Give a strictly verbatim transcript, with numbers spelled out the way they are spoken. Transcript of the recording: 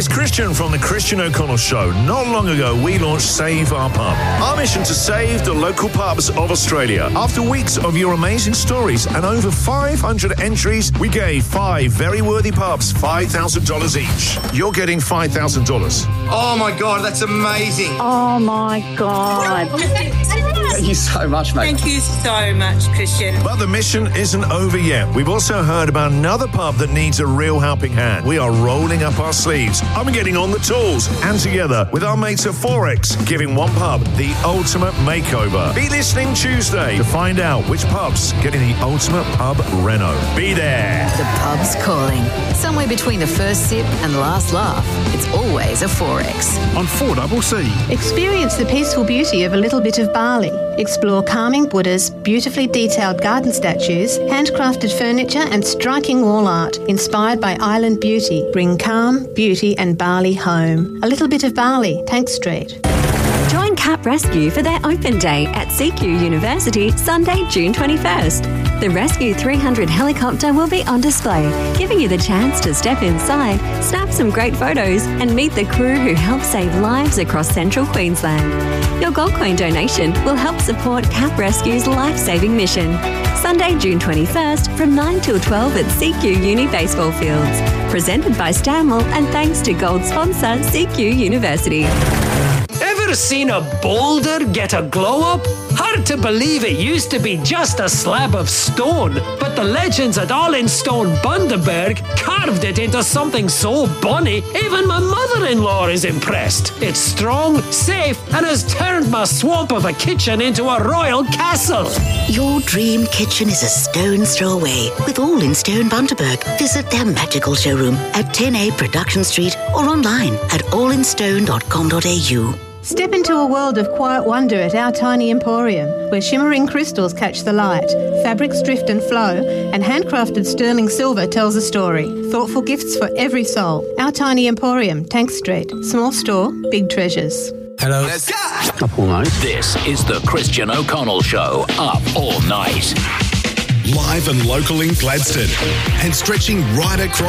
it's Christian from The Christian O'Connell Show. Not long ago, we launched Save Our Pub. Our mission to save the local pubs of Australia. After weeks of your amazing stories and over five hundred entries, we gave five very worthy pubs five thousand dollars each. You're getting five thousand dollars. Oh my God, that's amazing. Oh my God. Thank you so much, mate. Thank you so much, Christian. But the mission isn't over yet. We've also heard about another pub that needs a real helping hand. We are rolling up our sleeves. I'm getting on the tools. And together with our mates at Forex, giving one pub the ultimate makeover. Be listening Tuesday to find out which pub's getting the ultimate pub reno. Be there. The pub's calling. Somewhere between the first sip and last laugh, it's always a Forex. On four C C. Experience the peaceful beauty of a little bit of Bali. Explore calming Buddhas, beautifully detailed garden statues, handcrafted furniture and striking wall art inspired by island beauty. Bring calm, beauty and Bali home. A little bit of Bali, Tank Street. Join Cap Rescue for their open day at C Q University, Sunday, June twenty-first. The Rescue three hundred helicopter will be on display, giving you the chance to step inside, snap some great photos, and meet the crew who help save lives across central Queensland. Your Gold Coin donation will help support Cap Rescue's life-saving mission. Sunday, June twenty-first, from nine till twelve at C Q Uni Baseball Fields. Presented by Stanwell and thanks to gold sponsor C Q University. Ever seen a boulder get a glow up? Hard to believe it used to be just a slab of stone, but the legends at All in Stone Bundaberg carved it into something so bonny, even my mother-in-law is impressed. It's strong, safe, and has turned my swamp of a kitchen into a royal castle. Your dream kitchen is a stone's throw away with All in Stone Bundaberg. Visit their magical showroom at ten A Production Street or online at all in stone dot com dot a u. Step into a world of quiet wonder at Our Tiny Emporium, where shimmering crystals catch the light, fabrics drift and flow, and handcrafted sterling silver tells a story. Thoughtful gifts for every soul. Our Tiny Emporium, Tank Street. Small store, big treasures. Hello. Let's go. Up all night. This is the Christian O'Connell Show. Up all night. Live and local in Gladstone and stretching right across